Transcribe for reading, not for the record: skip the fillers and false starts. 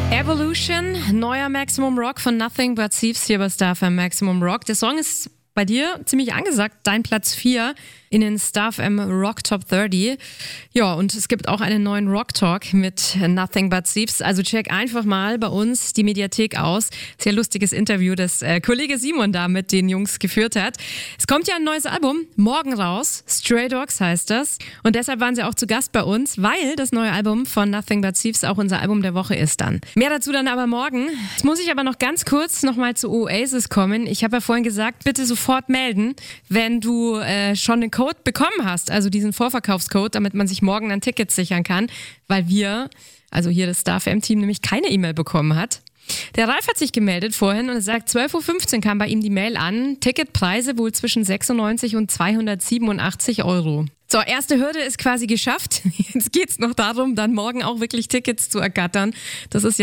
Evolution, neuer Maximum Rock von Nothing But Thieves hier bei Star FM Maximum Rock. Der Song ist bei dir ziemlich angesagt, dein Platz 4 in den Star FM Rock Top 30. Ja, und es gibt auch einen neuen Rock Talk mit Nothing But Thieves. Also check einfach mal bei uns die Mediathek aus. Sehr lustiges Interview, das Kollege Simon da mit den Jungs geführt hat. Es kommt ja ein neues Album, morgen raus. Stray Dogs heißt das. Und deshalb waren sie auch zu Gast bei uns, weil das neue Album von Nothing But Thieves auch unser Album der Woche ist dann. Mehr dazu dann aber morgen. Jetzt muss ich aber noch ganz kurz nochmal zu Oasis kommen. Ich habe ja vorhin gesagt, bitte sofort melden, wenn du schon den Code bekommen hast, also diesen Vorverkaufscode, damit man sich morgen dann Tickets sichern kann, weil wir, also hier das Star FM-Team, nämlich keine E-Mail bekommen hat. Der Ralf hat sich gemeldet vorhin und er sagt, 12.15 Uhr kam bei ihm die Mail an, Ticketpreise wohl zwischen 96 und 287 Euro. So, erste Hürde ist quasi geschafft. Jetzt geht's noch darum, dann morgen auch wirklich Tickets zu ergattern. Das ist ja